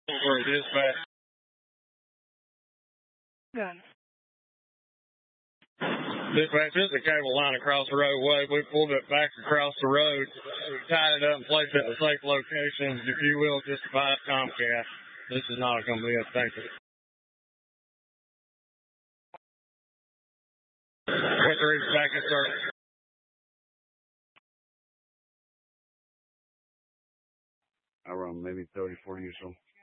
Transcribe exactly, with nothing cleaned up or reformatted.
For dispatch. Gun. Dispatch, this is the cable line across the roadway. We pulled it back across the road. We tied it up and placed it in a safe location. If you will, just advise Comcast. This is not going to be a safety. What the reason back is, sir? I run maybe thirty, forty years old.